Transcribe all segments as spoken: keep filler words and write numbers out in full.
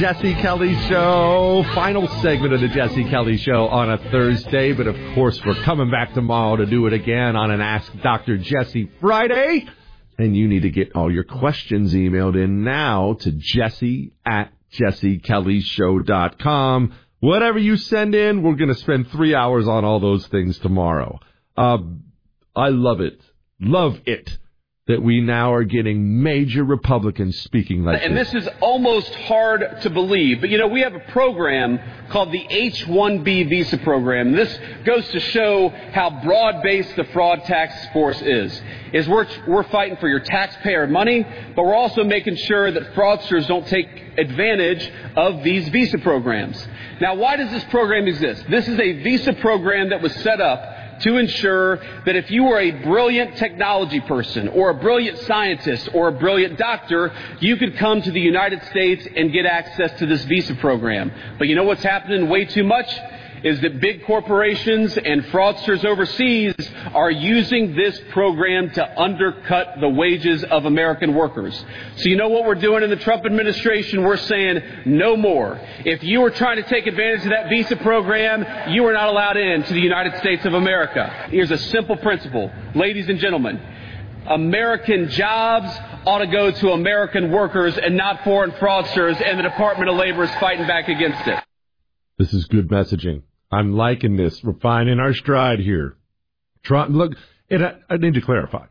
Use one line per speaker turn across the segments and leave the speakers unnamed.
Jesse Kelly Show, final segment of the Jesse Kelly Show on a Thursday, but of course we're coming back tomorrow to do it again on an Ask Doctor Jesse Friday, and you need to get all your questions emailed in now to Jesse at jesse kelly show dot com. Whatever you send in, we're going to spend three hours on all those things tomorrow. Uh, I love it, love it. That we now are getting major Republicans speaking like
and
this.
And this is almost hard to believe, but, you know, we have a program called the H one B visa program. This goes to show how broad-based the fraud task force is. Is we're, we're fighting for your taxpayer money, but we're also making sure that fraudsters don't take advantage of these visa programs. Now, why does this program exist? This is a visa program that was set up to ensure that if you were a brilliant technology person or a brilliant scientist or a brilliant doctor, you could come to the United States and get access to this visa program. But you know what's happening way too much? Is that big corporations and fraudsters overseas are using this program to undercut the wages of American workers. So you know what we're doing in the Trump administration? We're saying no more. If you are trying to take advantage of that visa program, you are not allowed in to the United States of America. Here's a simple principle. Ladies and gentlemen, American jobs ought to go to American workers and not foreign fraudsters, and the Department of Labor is fighting back against it.
This is good messaging. I'm liking this. We're finding our stride here. Try, look, and I, I need to clarify.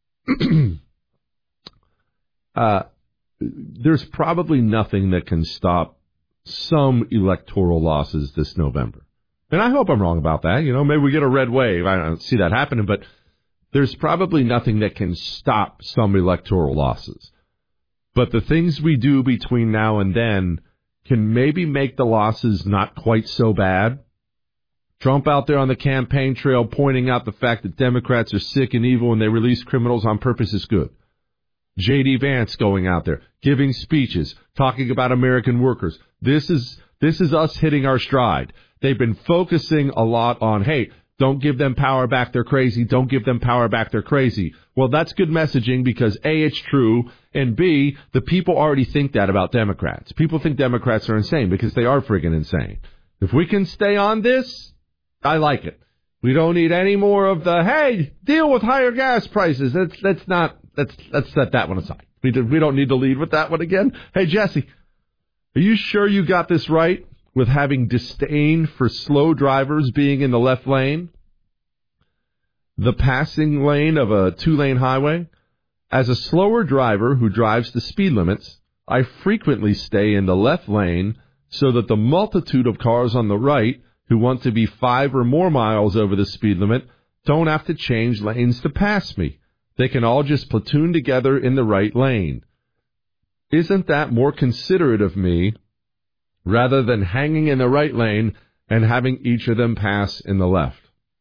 uh, there's probably nothing that can stop some electoral losses this November. And I hope I'm wrong about that. You know, maybe we get a red wave. I don't see that happening, but there's probably nothing that can stop some electoral losses. But the things we do between now and then can maybe make the losses not quite so bad. Trump out there on the campaign trail pointing out the fact that Democrats are sick and evil and they release criminals on purpose is good. J D. Vance going out there, giving speeches, talking about American workers. This is this is us hitting our stride. They've been focusing a lot on, hey, don't give them power back, they're crazy. Don't give them power back, they're crazy. Well, that's good messaging because A, it's true, and B, the people already think that about Democrats. People think Democrats are insane because they are friggin' insane. If we can stay on this, I like it. We don't need any more of the, hey, deal with higher gas prices. Let's, let's not, let's, let's set that one aside. We, do, we don't need to lead with that one again. Hey, Jesse, are you sure you got this right with having disdain for slow drivers being in the left lane, the passing lane of a two-lane highway? As a slower driver who drives the speed limits, I frequently stay in the left lane so that the multitude of cars on the right who want to be five or more miles over the speed limit don't have to change lanes to pass me. They can all just platoon together in the right lane. Isn't that more considerate of me rather than hanging in the right lane and having each of them pass in the left?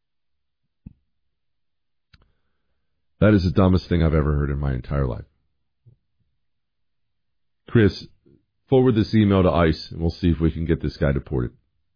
That is the dumbest thing I've ever heard in my entire life. Chris, forward this email to ICE, and we'll see if we can get this guy deported.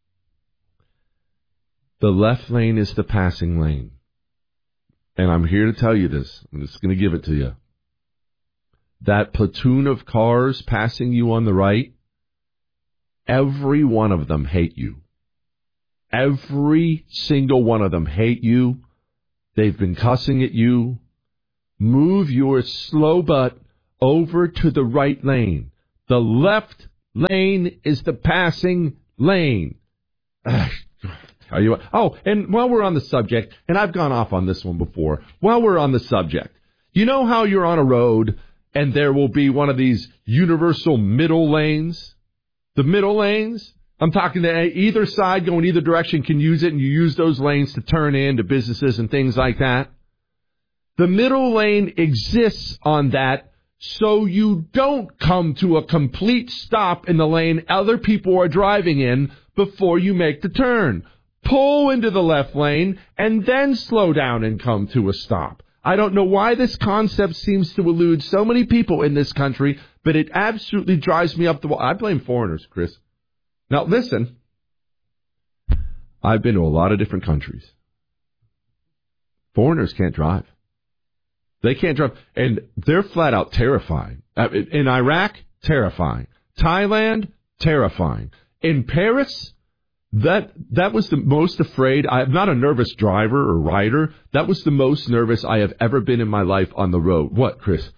The left lane is the passing lane. And I'm here to tell you this. I'm just going to give it to you. That platoon of cars passing you on the right, every one of them hate you. Every single one of them hate you. They've been cussing at you. Move your slow butt over to the right lane. The left lane is the passing lane. Are you? Oh, and while we're on the subject, and I've gone off on this one before, while we're on the subject, you know how you're on a road and there will be one of these universal middle lanes? The middle lanes? I'm talking to either side going either direction can use it, and you use those lanes to turn into businesses and things like that. The middle lane exists on that so you don't come to a complete stop in the lane other people are driving in before you make the turn. Pull into the left lane and then slow down and come to a stop. I don't know why this concept seems to elude so many people in this country, but it absolutely drives me up the wall. I blame foreigners, Chris. Now, listen, I've been to a lot of different countries. Foreigners can't drive. They can't drive, and they're flat out terrifying. In Iraq, terrifying. Thailand, terrifying. In Paris, that that was the most afraid. I'm not a nervous driver or rider. That was the most nervous I have ever been in my life on the road. What, Chris?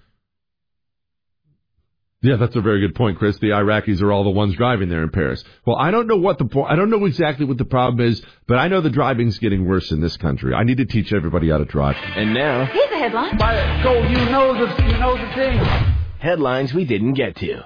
Yeah, that's a very good point, Chris. The Iraqis are all the ones driving there in Paris. Well, I don't know what the I don't know exactly what the problem is, but I know the driving's getting worse in this country. I need to teach everybody how to drive.
And now,
here's a headline.
By it, go, you know the you know the thing.
Headlines we didn't get to.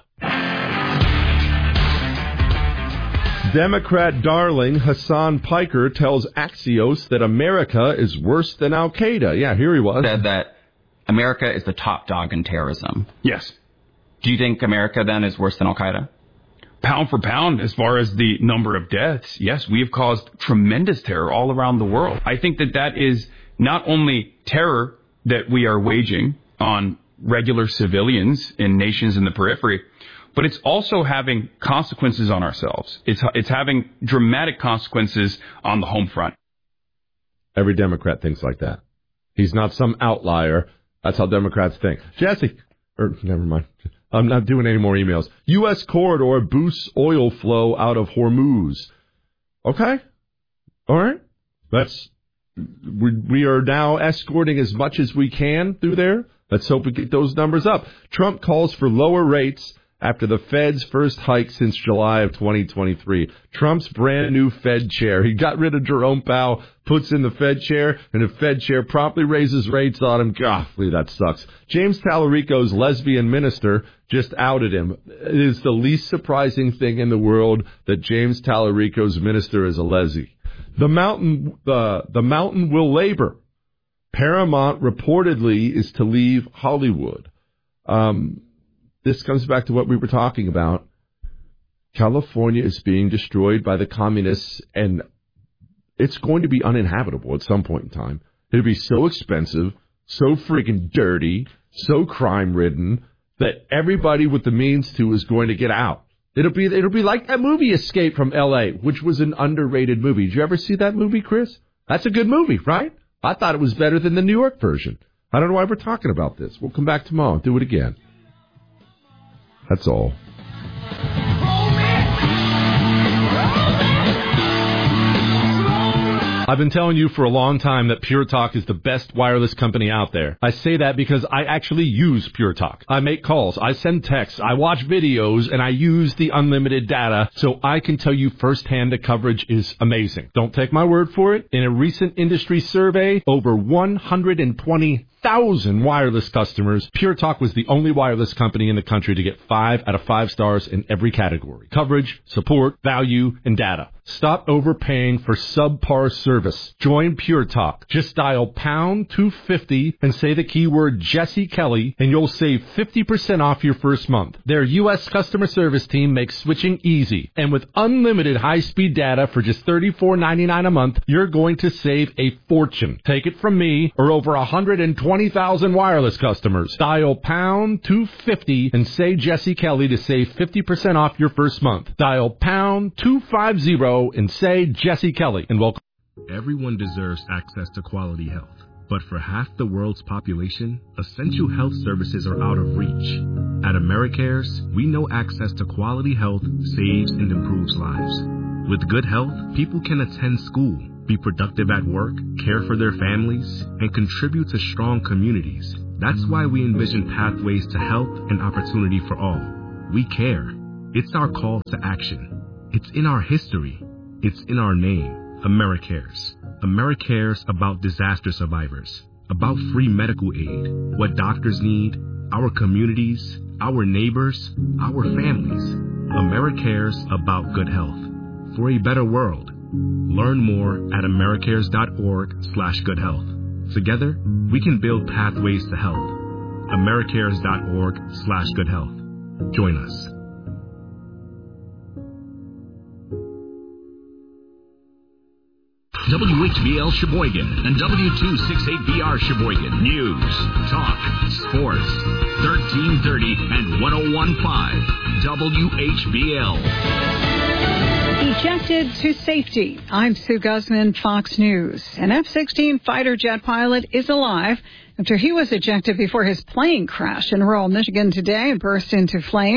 Democrat darling Hassan Piker tells Axios that America is worse than Al Qaeda. Yeah, here he was.
Said that America is the top dog in terrorism.
Yes.
Do you think America, then, is worse than Al-Qaeda?
Pound for pound, as far as the number of deaths, yes, we have caused tremendous terror all around the world. I think that that is not only terror that we are waging on regular civilians in nations in the periphery, but it's also having consequences on ourselves. It's it's having dramatic consequences on the home front.
Every Democrat thinks like that. He's not some outlier. That's how Democrats think. Jesse, or never mind. I'm not doing any more emails. U S corridor boosts oil flow out of Hormuz. Okay. All right. That's, we, we are now escorting as much as we can through there. Let's hope we get those numbers up. Trump calls for lower rates after the Fed's first hike since July of twenty twenty-three. Trump's brand new Fed chair. He got rid of Jerome Powell, puts in the Fed chair, and the Fed chair promptly raises rates on him. Golly, that sucks. James Tallarico's lesbian minister just outed him. It is the least surprising thing in the world that James Tallarico's minister is a lesbian. The mountain, uh, the mountain will labor. Paramount reportedly is to leave Hollywood. Um, This comes back to what we were talking about. California is being destroyed by the communists, and it's going to be uninhabitable at some point in time. It'll be so expensive, so freaking dirty, so crime-ridden, that everybody with the means to is going to get out. It'll be it'll be like that movie Escape from L A, which was an underrated movie. Did you ever see that movie, Chris? That's a good movie, right? I thought it was better than the New York version. I don't know why we're talking about this. We'll come back tomorrow and do it again. That's all. I've been telling you for a long time that Pure Talk is the best wireless company out there. I say that because I actually use Pure Talk. I make calls, I send texts, I watch videos, and I use the unlimited data, so I can tell you firsthand the coverage is amazing. Don't take my word for it. In a recent industry survey, over one hundred twenty thousand wireless customers, Pure Talk was the only wireless company in the country to get five out of five stars in every category. Coverage, support, value, and data. Stop overpaying for subpar service. Join Pure Talk. Just dial pound two fifty and say the keyword Jesse Kelly, and you'll save fifty percent off your first month. Their U S customer service team makes switching easy. And with unlimited high-speed data for just thirty-four ninety-nine a month, you're going to save a fortune. Take it from me or over one hundred twenty thousand wireless customers. Dial pound two fifty and say Jesse Kelly to save fifty percent off your first month. Dial pound two fifty and say Jesse Kelly, and welcome.
Everyone deserves access to quality health, but for half the world's population, essential health services are out of reach. At AmeriCares, we know access to quality health saves and improves lives. With good health, people can attend school, be productive at work, care for their families, and contribute to strong communities. That's why we envision pathways to health and opportunity for all. We care. It's our call to action. It's in our history. It's in our name. AmeriCares. AmeriCares about disaster survivors, about free medical aid, what doctors need, our communities, our neighbors, our families. AmeriCares about good health. For a better world. Learn more at americares.org slash good health. Together, we can build pathways to health. americares.org slash good health. Join us.
W H B L Sheboygan and W two sixty-eight B R Sheboygan. News, talk, sports. thirteen thirty and ten fifteen. W H B L.
Ejected to safety. I'm Sue Guzman, Fox News. An F sixteen fighter jet pilot is alive after he was ejected before his plane crashed in rural Michigan today and burst into flames.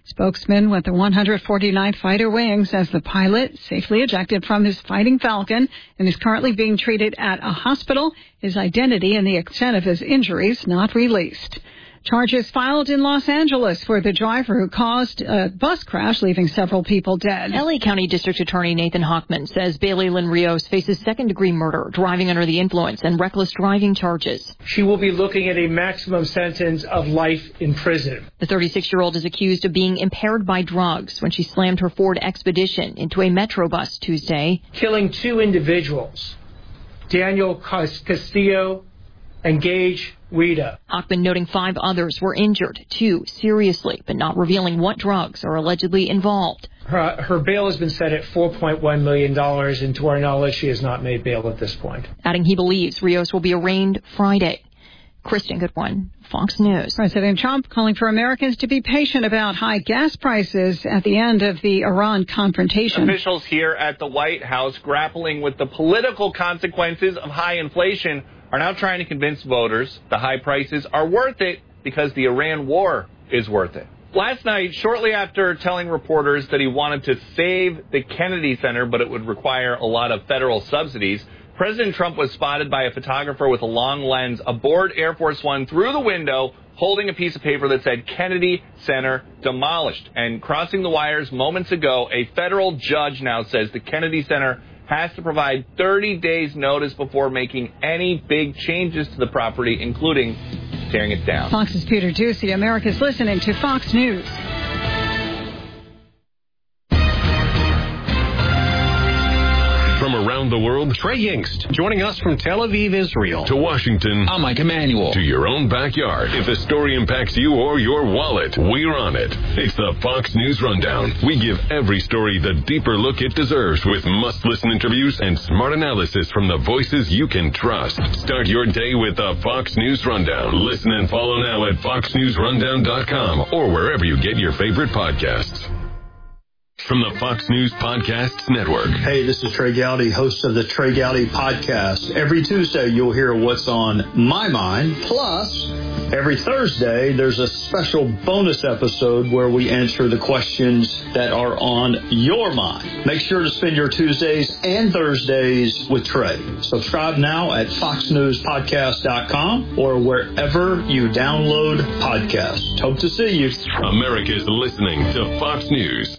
Spokesman with the one hundred forty-ninth Fighter Wing says the pilot safely ejected from his Fighting Falcon and is currently being treated at a hospital. His identity and the extent of his injuries not released. Charges filed in Los Angeles for the driver who caused a bus crash, leaving several people dead.
L A County District Attorney Nathan Hochman says Bailey Lynn Rios faces second-degree murder, driving under the influence, and reckless driving charges.
She will be looking at a maximum sentence of life in prison.
The thirty-six-year-old is accused of being impaired by drugs when she slammed her Ford Expedition into a Metro bus Tuesday,
killing two individuals, Daniel Castillo and Gage Wida.
Hochman noting five others were injured, two seriously, but not revealing what drugs are allegedly involved.
Her, her bail has been set at four point one million dollars, and to our knowledge, she has not made bail at this point.
Adding he believes Rios will be arraigned Friday. Kristen Goodwin, Fox News.
President Trump calling for Americans to be patient about high gas prices at the end of the Iran confrontation.
Officials here at the White House grappling with the political consequences of high inflation are now trying to convince voters the high prices are worth it because the Iran war is worth it. Last night, shortly after telling reporters that he wanted to save the Kennedy Center, but it would require a lot of federal subsidies, President Trump was spotted by a photographer with a long lens aboard Air Force One through the window, holding a piece of paper that said Kennedy Center demolished. And crossing the wires moments ago, a federal judge now says the Kennedy Center has to provide thirty days notice before making any big changes to the property, including tearing it down.
Fox's Peter Ducey. America's listening to Fox News.
From around the world, Trey Yingst, joining us from Tel Aviv, Israel. To Washington,
I'm Mike Emanuel.
To your own backyard. If the story impacts you or your wallet, we're on it. It's the Fox News Rundown. We give every story the deeper look it deserves with must-listen interviews and smart analysis from the voices you can trust. Start your day with the Fox News Rundown. Listen and follow now at fox news rundown dot com or wherever you get your favorite podcasts. From the Fox News Podcasts Network.
Hey, this is Trey Gowdy, host of the Trey Gowdy Podcast. Every Tuesday, you'll hear what's on my mind. Plus, every Thursday, there's a special bonus episode where we answer the questions that are on your mind. Make sure to spend your Tuesdays and Thursdays with Trey. Subscribe now at fox news podcast dot com or wherever you download podcasts. Hope to see you.
America's listening to Fox News.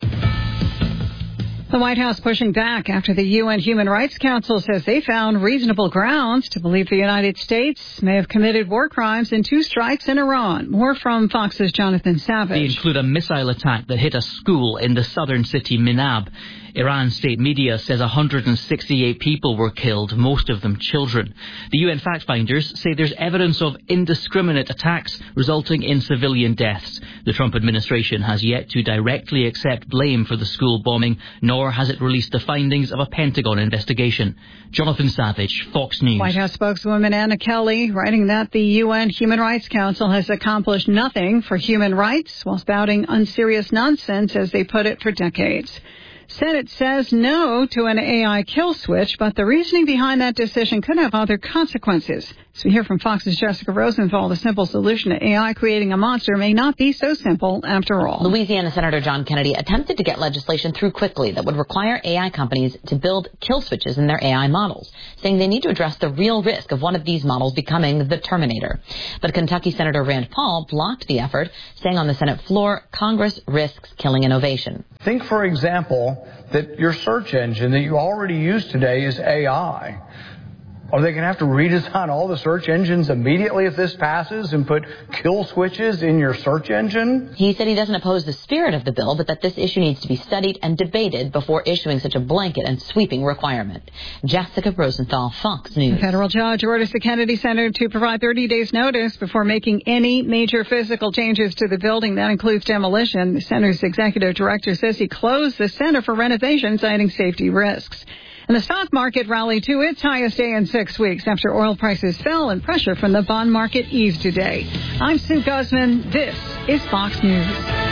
The White House pushing back after the U N Human Rights Council says they found reasonable grounds to believe the United States may have committed war crimes in two strikes in Iran. More from Fox's Jonathan Savage.
They include a missile attack that hit a school in the southern city Minab. Iran state media says one hundred sixty-eight people were killed, most of them children. The U N fact-finders say there's evidence of indiscriminate attacks resulting in civilian deaths. The Trump administration has yet to directly accept blame for the school bombing, nor has it released the findings of a Pentagon investigation. Jonathan Savage, Fox News.
White House spokeswoman Anna Kelly writing that the U N Human Rights Council has accomplished nothing for human rights while spouting unserious nonsense, as they put it, for decades. Senate says no to an A I kill switch, but the reasoning behind that decision could have other consequences. As we hear from Fox's Jessica Rosenthal, the simple solution to A I creating a monster may not be so simple after all.
Louisiana Senator John Kennedy attempted to get legislation through quickly that would require A I companies to build kill switches in their A I models, saying they need to address the real risk of one of these models becoming the Terminator. But Kentucky Senator Rand Paul blocked the effort, saying on the Senate floor, Congress risks killing innovation.
Think, for example, that your search engine that you already use today is A I. Are they going to have to redesign all the search engines immediately if this passes and put kill switches in your search engine?
He said he doesn't oppose the spirit of the bill, but that this issue needs to be studied and debated before issuing such a blanket and sweeping requirement. Jessica Rosenthal, Fox News.
A federal judge orders the Kennedy Center to provide thirty days notice before making any major physical changes to the building. That includes demolition. The center's executive director says he closed the center for renovation, citing safety risks. And the stock market rallied to its highest day in six weeks after oil prices fell and pressure from the bond market eased today. I'm Sue Guzman. This is Fox News.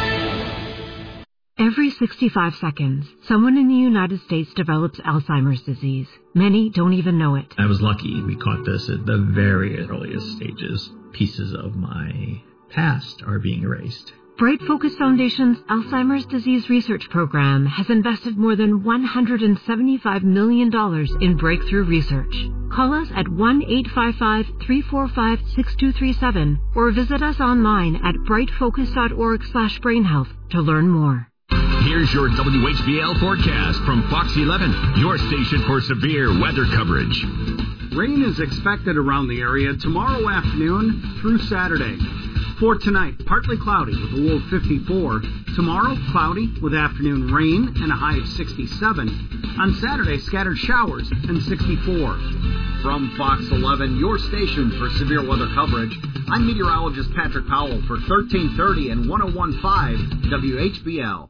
Every sixty-five seconds, someone in the United States develops Alzheimer's disease. Many don't even know it.
I was lucky. We caught this at the very earliest stages. Pieces of my past are being erased.
Bright Focus Foundation's Alzheimer's Disease Research Program has invested more than one hundred seventy-five million dollars in breakthrough research. Call us at one eight five five, three four five, six two three seven or visit us online at brightfocus.org slash brainhealth to learn more.
Here's your W H B L forecast from Fox eleven, your station for severe weather coverage.
Rain is expected around the area tomorrow afternoon through Saturday. For tonight, partly cloudy with a low of fifty-four. Tomorrow, cloudy with afternoon rain and a high of sixty-seven. On Saturday, scattered showers and sixty-four. From Fox eleven, your station for severe weather coverage, I'm meteorologist Patrick Powell for thirteen thirty and one oh one point five W H B L.